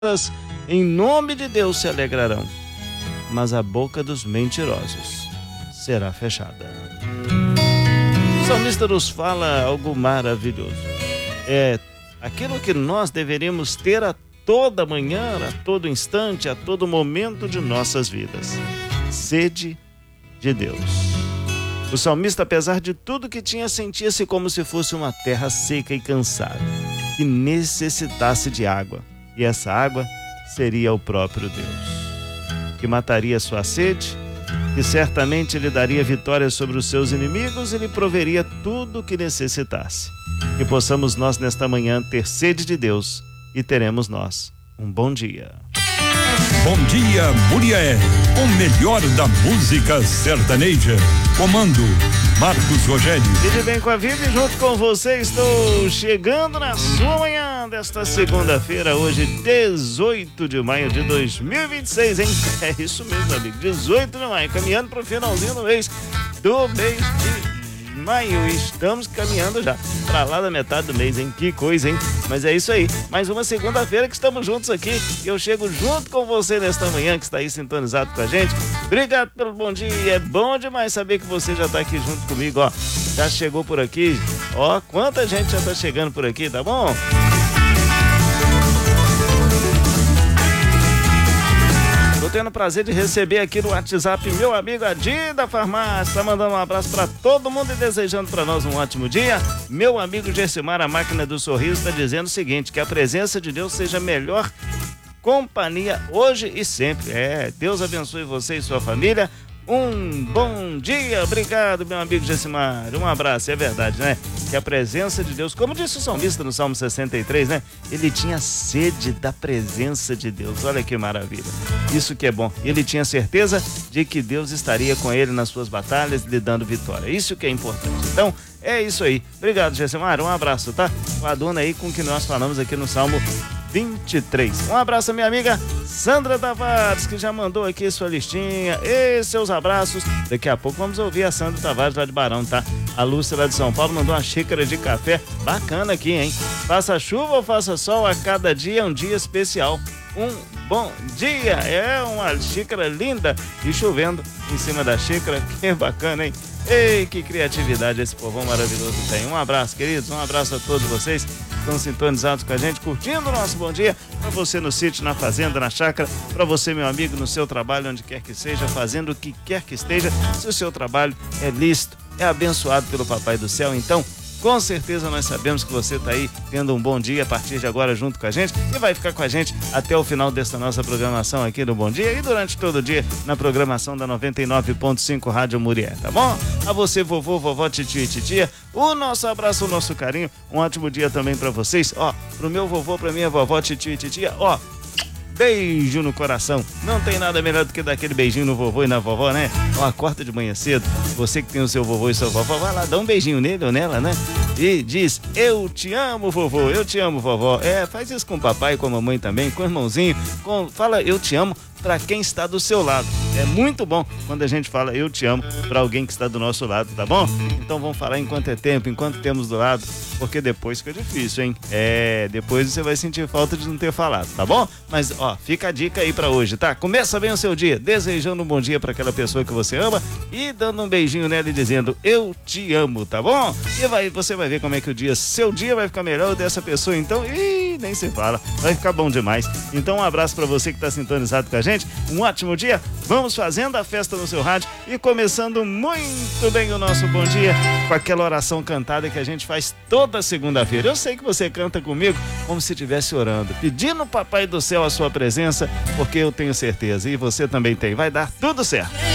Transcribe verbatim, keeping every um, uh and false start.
em nome de Deus se alegrarão, mas a boca dos mentirosos será fechada. O salmista nos fala algo maravilhoso. É aquilo que nós deveríamos ter a toda manhã, a todo instante, a todo momento de nossas vidas: sede de Deus. O salmista, apesar de tudo que tinha, sentia-se como se fosse uma terra seca e cansada, que necessitasse de água. E essa água seria o próprio Deus, que mataria sua sede, que certamente lhe daria vitória sobre os seus inimigos e lhe proveria tudo o que necessitasse. Que possamos nós nesta manhã ter sede de Deus e teremos nós um bom dia. Bom dia, Murié, o melhor da música sertaneja. Comando Marcos Rogério. Tudo bem com a vida e junto com você estou chegando na sua manhã desta segunda-feira, hoje dezoito de maio de dois mil e vinte e seis, hein? É isso mesmo, amigo, dezoito de maio, caminhando para o finalzinho do mês, do mês de maio, estamos caminhando já para lá da metade do mês, hein? Que coisa, hein? Mas é isso aí, mais uma segunda-feira que estamos juntos aqui e eu chego junto com você nesta manhã que está aí sintonizado com a gente. Obrigado pelo bom dia, é bom demais saber que você já está aqui junto comigo, ó, já chegou por aqui, ó, quanta gente já está chegando por aqui, tá bom? Tô tendo o prazer de receber aqui no WhatsApp meu amigo Adi da Farmácia, tá mandando um abraço para todo mundo e desejando para nós um ótimo dia. Meu amigo Gessimar, a máquina do sorriso, está dizendo o seguinte: que a presença de Deus seja a melhor companhia hoje e sempre. É, Deus abençoe você e sua família. Um bom dia, obrigado meu amigo Gessimar, um abraço. É verdade, né? Que a presença de Deus, como disse o salmista no Salmo sessenta e três, né? Ele tinha sede da presença de Deus, olha que maravilha, isso que é bom. Ele tinha certeza de que Deus estaria com ele nas suas batalhas, lhe dando vitória, isso que é importante. Então, é isso aí, obrigado Gessimar, um abraço, tá? Com a dona aí com que nós falamos aqui no Salmo vinte e três. Um abraço, minha amiga Sandra Tavares, que já mandou aqui sua listinha e seus abraços. Daqui a pouco vamos ouvir a Sandra Tavares lá de Barão, tá? A Lúcia lá de São Paulo mandou uma xícara de café bacana aqui, hein? Faça chuva ou faça sol, a cada dia é um dia especial. Um bom dia, é uma xícara linda e chovendo em cima da xícara, que bacana, hein? Ei, que criatividade esse povão maravilhoso tem. Um abraço, queridos, um abraço a todos vocês que estão sintonizados com a gente, curtindo o nosso bom dia. Para você no sítio, na fazenda, na chácara, para você, meu amigo, no seu trabalho, onde quer que seja, fazendo o que quer que esteja, se o seu trabalho é lícito, é abençoado pelo Papai do Céu, então com certeza nós sabemos que você está aí tendo um bom dia a partir de agora junto com a gente e vai ficar com a gente até o final dessa nossa programação aqui no Bom Dia e durante todo o dia na programação da noventa e nove ponto cinco Rádio Murié, tá bom? A você, vovô, vovó, titio e titia, o nosso abraço, o nosso carinho, um ótimo dia também para vocês, ó, pro meu vovô, pra minha vovó, titio e titia, ó, beijo no coração. Não tem nada melhor do que dar aquele beijinho no vovô e na vovó, né? Ó, acorda de manhã cedo, você que tem o seu vovô e sua vovó, vai lá, dá um beijinho nele ou nela, né? E diz: eu te amo, vovô, eu te amo, vovó. É, faz isso com o papai, com a mamãe também, com o irmãozinho, com... fala eu te amo para quem está do seu lado. É muito bom quando a gente fala eu te amo para alguém que está do nosso lado, tá bom? Então vamos falar enquanto é tempo, enquanto temos do lado, porque depois fica difícil, hein? É, depois você vai sentir falta de não ter falado, tá bom? Mas, ó, fica a dica aí para hoje, tá? Começa bem o seu dia, desejando um bom dia para aquela pessoa que você ama e dando um beijinho nela e dizendo eu te amo, tá bom? E vai, você vai ver como é que o dia, seu dia vai ficar melhor dessa pessoa, então, ih, nem se fala, vai ficar bom demais. Então um abraço para você que tá sintonizado com a gente, um ótimo dia, vamos fazendo a festa no seu rádio e começando muito bem o nosso bom dia com aquela oração cantada que a gente faz toda segunda-feira. Eu sei que você canta comigo como se estivesse orando, pedindo ao Papai do Céu a sua presença, porque eu tenho certeza, e você também tem, vai dar tudo certo.